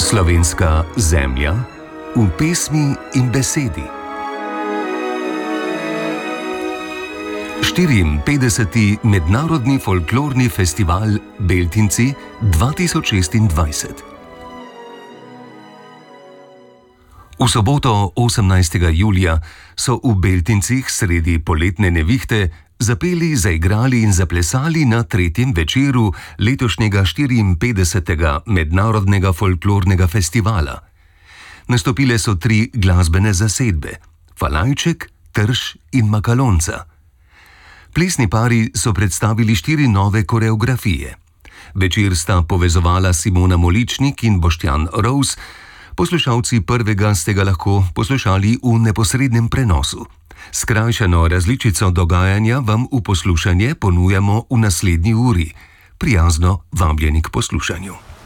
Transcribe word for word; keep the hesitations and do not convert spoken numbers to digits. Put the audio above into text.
Slovenska zemlja v pesmi in besedi. štiriinpetdeseti Mednarodni folklorni festival Beltinci dva tisoč šestindvajset. V soboto, osemnajstega julija, so v Beltincih sredi poletne nevihte zapeli, zaigrali in zaplesali na tretjem večeru letošnjega štiriinpetdesetega Mednarodnega folklornega festivala. Nastopile so tri glasbene zasedbe: Falajček, Trš in Makalonca. Plesni pari so predstavili štiri nove koreografije. Večer sta povezovala Simona Moličnik in Boštjan Rovs. Poslušalci prvega ste ga lahko poslušali v neposrednem prenosu. Skrajšano različico dogajanja vam v poslušanje ponujamo v naslednji uri. Prijazno vabljeni k poslušanju.